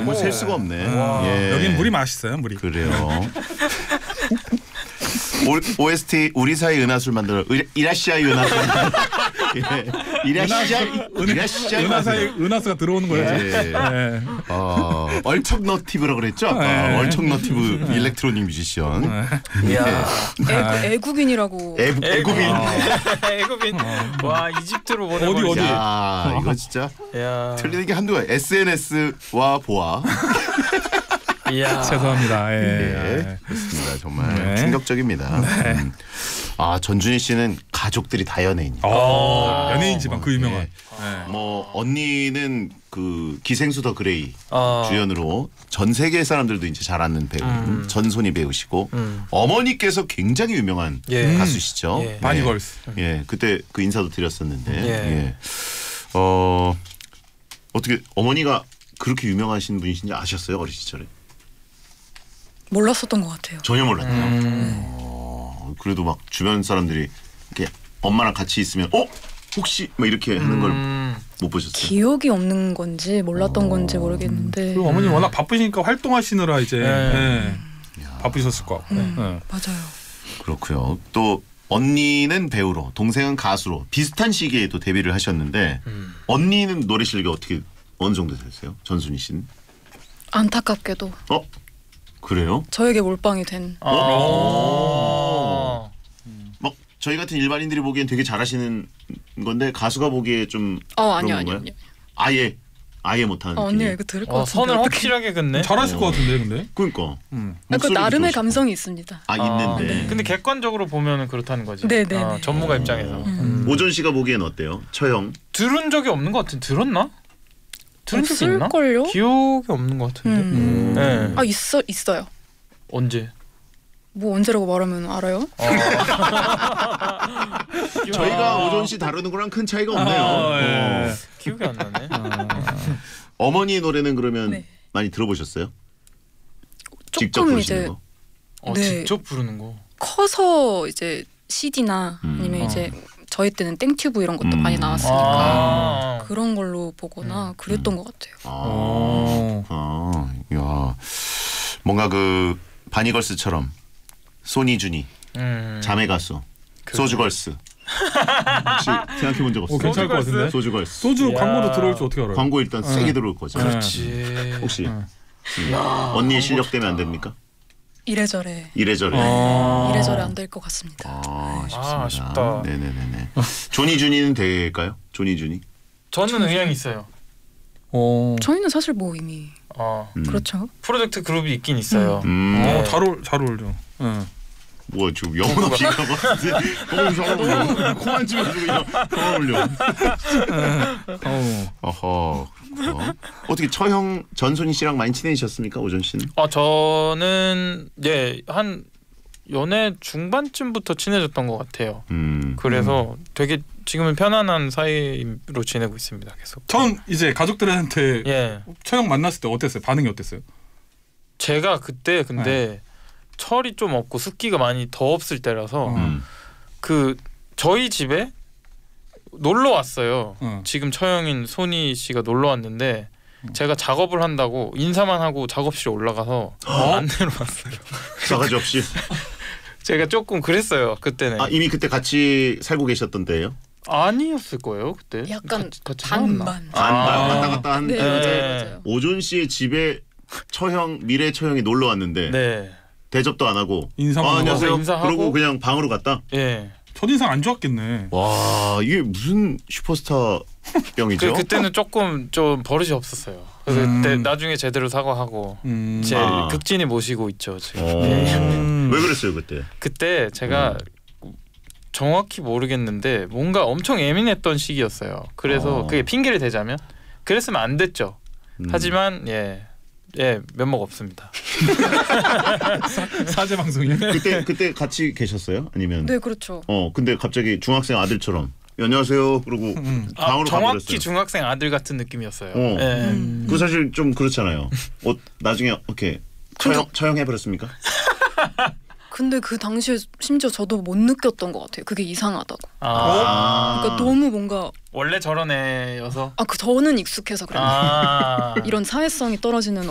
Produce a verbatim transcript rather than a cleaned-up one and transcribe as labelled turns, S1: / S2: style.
S1: 너무 셀 수가 없네.
S2: 예. 여긴 물이 맛있어요, 물이.
S1: 그래요. 오, 오에스티 우리 사이 은하수를 만들어 이라시아이 은하수. 예. 이라시아이 이라시아이
S2: 은하사이 은하수가 들어오는 거예요.
S1: 예. 예. 어, 얼척너티브라고 그랬죠? 아, 얼척너티브 일렉트로닉 뮤지션.
S3: 이야.
S1: 예.
S4: 애국, 애국인이라고.
S1: 애국, 애국인.
S3: 애국인. 와 이집트로 보내.
S2: 어디 어디.
S1: 야 이거 진짜
S3: 야.
S1: 틀리는 게 한두가 에스엔에스와 보아.
S3: 이야.
S2: 죄송합니다. 예.
S1: 네, 그렇습니다. 정말
S2: 네.
S1: 충격적입니다.
S2: 네.
S1: 음. 아 전준희 씨는 가족들이 다 연예인이에요.
S2: 어, 연예인 집안 그 유명한.
S1: 네.
S2: 네.
S1: 뭐 언니는 그 기생수 더 그레이
S3: 어.
S1: 주연으로 전 세계 사람들도 이제 잘 아는 배우
S3: 음.
S1: 전손이 배우시고
S3: 음.
S1: 어머니께서 굉장히 유명한
S3: 예.
S1: 가수시죠.
S3: 예.
S1: 네.
S2: 바니걸스.
S1: 예, 그때 그 인사도 드렸었는데.
S3: 예.
S1: 예. 어 어떻게 어머니가 그렇게 유명하신 분이신지 아셨어요 어린 시절에?
S4: 몰랐었던 것 같아요.
S1: 전혀 몰랐나요?
S3: 음.
S1: 어, 그래도 막 주변 사람들이 이렇게 엄마랑 같이 있으면 어 혹시 막 이렇게 하는 걸 못
S3: 음.
S1: 보셨어요?
S4: 기억이 없는 건지 몰랐던
S1: 어.
S4: 건지 모르겠는데.
S2: 그리고 어머니 워낙 바쁘시니까 활동하시느라 이제
S3: 네.
S2: 예. 바쁘셨을 것 같고.
S4: 음,
S2: 예.
S4: 맞아요.
S1: 그렇고요. 또 언니는 배우로, 동생은 가수로 비슷한 시기에 또 데뷔를 하셨는데
S3: 음.
S1: 언니는 노래 실력이 어떻게 어느 정도 되세요? 전순희 씨는?
S4: 안타깝게도
S1: 어 그래요?
S4: 저에게 몰빵이 된.
S3: 아.
S1: 막 저희 같은 일반인들이 보기엔 되게 잘하시는 건데 가수가 보기에 좀
S4: 어
S1: 그런
S4: 아니요 아니요.
S1: 건가요?
S4: 아니요.
S1: 아예 아예 못하는
S4: 어, 언니가
S1: 느낌이에요?
S4: 이거 들을 것
S3: 어,
S4: 같은데.
S3: 선을
S4: 어떡해.
S3: 확실하게 긋네.
S2: 잘하실
S1: 어.
S2: 것 같은데 근데.
S1: 그러니까
S2: 음.
S4: 아, 그
S1: 목소리도
S4: 나름의
S1: 좋으시고.
S4: 감성이 있습니다.
S1: 아 있는데
S4: 네.
S3: 근데 객관적으로 보면은 그렇다는 거지.
S4: 네네네.
S3: 어, 전문가 입장에서.
S4: 음.
S1: 오존 씨가 보기엔 어때요? 처형?
S3: 들은 적이 없는 것 같은. 들었나? 들은 적이 있나?
S4: 없을걸요?
S3: 기억이 없는 것 같은데.
S4: 음.
S3: 네.
S4: 아 있어 있어요.
S3: 언제?
S4: 뭐 언제라고 말하면 알아요?
S3: 어.
S1: 저희가 오존 씨 다루는 거랑 큰 차이가 없네요.
S2: 아, 예.
S1: 어.
S3: 기억이 안 나네.
S1: 어머니 노래는 그러면
S4: 네.
S1: 많이 들어보셨어요? 직접
S4: 조금
S1: 부르시는
S4: 이제
S1: 거?
S3: 어,
S4: 네.
S3: 직접 부르는 거.
S4: 커서 이제 씨디나
S1: 음.
S4: 아니면
S3: 어.
S4: 이제 저희 때는 땡튜브 이런 것도
S1: 음.
S4: 많이 나왔으니까
S3: 아.
S4: 그런 걸로 보거나 그랬던 것 같아요.
S1: 아, 아, 야, 뭔가 그 바니걸스처럼 소니준이
S3: 음.
S1: 자매 가수
S3: 그-
S1: 소주걸스 혹시 생각해 본 적 없어요?
S2: 어, 괜찮을 것 같은데.
S1: 소주걸스
S2: 소주
S3: 야.
S2: 광고도 들어올 줄 어떻게 알아요?
S1: 광고 일단
S2: 네.
S1: 세게 들어올 거죠.
S2: 네.
S3: 그렇지.
S1: 혹시
S2: 네.
S1: 음. 언니의 실력 때문에 안 됩니까?
S4: 이래저래
S1: 이래저래.
S2: 아.
S4: 이래저래 안 될 것 같습니다.
S1: 아, 아쉽습니다.
S3: 아, 아쉽다.
S1: 네네네네. 조니준이는 될까요? 조니준이?
S3: 저는 의향 있어요.
S2: 어.
S4: 저희는 사실 뭐 이미
S3: 어.
S1: 음.
S4: 그렇죠.
S3: 프로젝트 그룹이 있긴 있어요.
S1: 음.
S3: 네.
S2: 어, 잘, 어울, 잘 어울려. 예.
S1: 뭐 지금 영혼 없이 가봤는데 너무 잘 어울려. 코만 집어주고 그냥 잘 어울려.
S2: 어우.
S1: 어허. 어. 어떻게 처형 전손희 씨랑 많이 친해지셨습니까? 오전 씨는?
S3: 아 저는 예 한 연애 중반쯤부터 친해졌던 것 같아요.
S1: 음.
S3: 그래서 되게 지금은 편안한 사이로 지내고 있습니다. 계속.
S2: 전 이제 가족들한테
S3: 예.
S2: 처형 만났을 때 어땠어요? 반응이 어땠어요?
S3: 제가 그때 근데 철이 좀 없고 습기가 많이 더 없을 때라서
S2: 어.
S1: 음.
S3: 그 저희 집에 놀러 왔어요.
S2: 어.
S3: 지금 처형인 소니 씨가 놀러 왔는데 제가 작업을 한다고 인사만 하고 작업실에 올라가서 안내로 왔어요.
S1: 싸가지 없이.
S3: 제가 조금 그랬어요 그때는.
S1: 아 이미 그때 같이 살고 계셨던 때예요?
S3: 아니었을 거예요 그때.
S4: 약간
S3: 같이, 같이 살았나?
S4: 반반.
S1: 반반
S3: 아.
S1: 왔다 갔다 한.
S4: 네,
S3: 네.
S4: 맞아요, 맞아요.
S1: 오존 씨의 집에 처형 미래 처형이 놀러 왔는데
S3: 네.
S1: 대접도 안 하고
S2: 인사만
S1: 아,
S2: 하고.
S1: 안녕하세요.
S3: 인사하고.
S1: 그러고 그냥 방으로 갔다.
S3: 예.
S2: 첫인상 안 좋았겠네.
S1: 와 이게 무슨 슈퍼스타 병이죠?
S3: 그 그때는 조금 좀 버릇이 없었어요. 그래서
S2: 음.
S3: 그때 나중에 제대로 사과하고
S2: 음.
S3: 제
S1: 아.
S3: 극진히 모시고 있죠 지금.
S1: 어.
S3: 예.
S2: 음.
S1: 왜 그랬어요 그때?
S3: 그때 제가 정확히 모르겠는데 뭔가 엄청 예민했던 시기였어요. 그래서
S1: 어.
S3: 그게 핑계를 대자면 그랬으면 안 됐죠.
S1: 음.
S3: 하지만 예. 예, 면목 없습니다.
S2: 사제 방송이야.
S1: 그때 그때 같이 계셨어요? 아니면
S4: 네 그렇죠.
S1: 어 근데 갑자기 중학생 아들처럼 안녕하세요 그러고
S2: 음.
S3: 아,
S1: 방으로
S3: 정확히
S1: 가버렸어요.
S3: 중학생 아들 같은 느낌이었어요.
S1: 어.
S3: 예.
S4: 음.
S1: 그 사실 좀 그렇잖아요. 어 나중에 오케이 처형 처형해 버렸습니까?
S4: 근데 그 당시에 심지어 저도 못 느꼈던 것 같아요. 그게 이상하다고.
S3: 아,
S4: 그러니까 너무 뭔가
S3: 원래 저런 애여서.
S4: 아 그 저는 익숙해서 그랬나.
S3: 아,
S4: 이런 사회성이 떨어지는